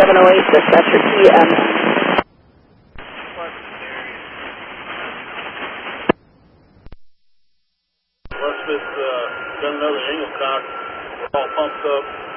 Oasis, that's your TM. Westfit's done another angle cock. We're all pumped up.